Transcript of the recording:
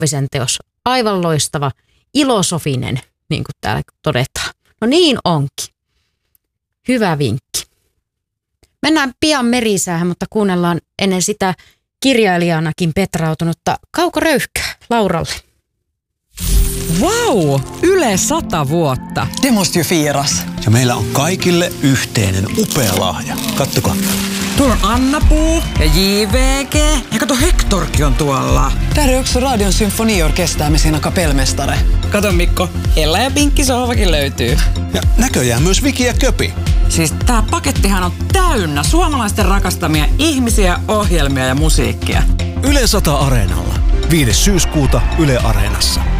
Oppisen teos. Aivan loistava, ilosofinen, niin kuin täällä todetaan. No niin onkin. Hyvä vinkki. Mennään pian merisäähän, mutta kuunnellaan ennen sitä kirjailijanakin petrautunutta Kauko Röyhkää Lauralle. Vau! Yle 100 vuotta. Det måste ju firas. Ja meillä on kaikille yhteinen upea lahja. Kattokaa. Tuolla on Anna-Puu ja JVG. Ja kato, Hektorkin on tuolla. Där är också Radion symfoniorkester med sina kapellmästare. Kato Mikko, Ella ja Pinkki sohvakin löytyy. Ja näköjään myös Viki ja Köpi. Siis tää pakettihan on täynnä suomalaisten rakastamia ihmisiä, ohjelmia ja musiikkia. Yle 100 Areenalla. 5. syyskuuta Yle Areenassa.